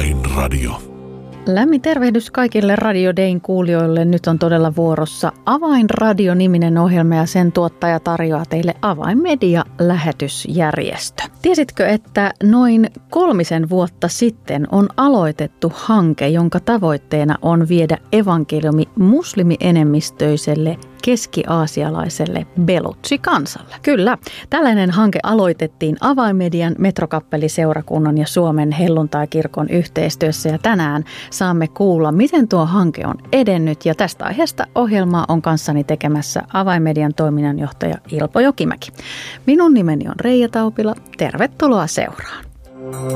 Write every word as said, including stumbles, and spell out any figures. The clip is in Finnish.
Avainradio. Lämmin tervehdys kaikille Radio Dayn kuulijoille. Nyt on todella vuorossa Avainradio-niminen ohjelma ja sen tuottaja tarjoaa teille Avainmedia-lähetysjärjestö. Tiesitkö, että noin kolmisen vuotta sitten on aloitettu hanke, jonka tavoitteena on viedä evankeliumi muslimienemmistöiselle keski-aasialaiselle Belutsi-kansalle? Kyllä, tällainen hanke aloitettiin Avainmedian, Metrokappeli-seurakunnan ja Suomen helluntaikirkon yhteistyössä ja tänään saamme kuulla, miten tuo hanke on edennyt ja tästä aiheesta ohjelmaa on kanssani tekemässä Avainmedian toiminnanjohtaja Ilpo Jokimäki. Minun nimeni on Reija Taupila. Tervetuloa seuraan.